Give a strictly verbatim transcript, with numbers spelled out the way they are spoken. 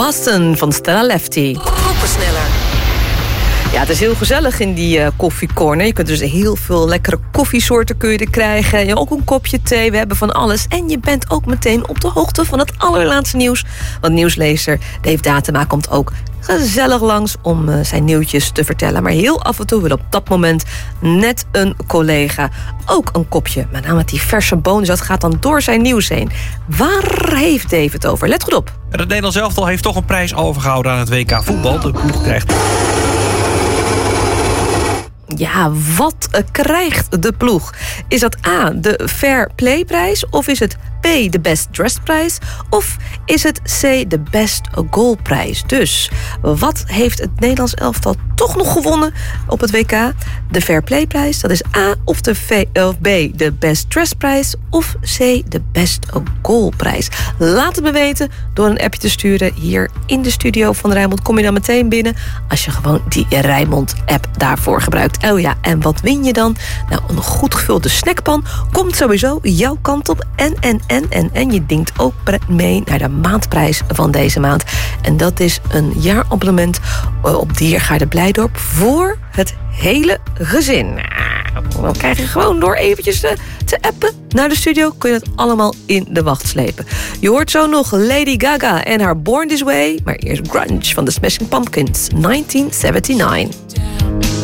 Boston van Stella Lefty. Opensneller. Ja, het is heel gezellig in die uh, koffiecorner. Je kunt dus heel veel lekkere koffiesoorten kun je er krijgen. Ja, ook een kopje thee, we hebben van alles. En je bent ook meteen op de hoogte van het allerlaatste nieuws. Want nieuwslezer Dave Datema komt ook gezellig langs om uh, zijn nieuwtjes te vertellen. Maar heel af en toe wil op dat moment net een collega ook een kopje. Met name met die verse bonus, dat gaat dan door zijn nieuws heen. Waar heeft Dave het over? Let goed op. Het Nederlands elftal heeft toch een prijs overgehouden aan het W K voetbal. De ploeg krijgt... Ja, wat uh, krijgt de ploeg? Is dat A, de Fair Play prijs? Of is het B, de Best Dressed prijs? Of is het C, de Best Goal prijs? Dus, wat heeft het Nederlands elftal toch nog gewonnen op het W K? De Fair Play prijs, dat is A, of, de v, of B, de Best Dressed prijs? Of C, de Best Goal prijs? Laat het me weten door een appje te sturen. Hier in de studio van Rijnmond kom je dan meteen binnen als je gewoon die Rijnmond-app daarvoor gebruikt. Oh ja, en wat win je dan? Nou, een goed gevulde snackpan komt sowieso jouw kant op. En, en, en, en, en je dingt ook mee naar de maandprijs van deze maand. En dat is een jaarabonnement op Diergaarde Blijdorp voor het hele gezin. Dan krijg je gewoon door eventjes te, te appen naar de studio, kun je het allemaal in de wacht slepen. Je hoort zo nog Lady Gaga en haar Born This Way. Maar eerst grunge van de Smashing Pumpkins, negentien negenenzeventig.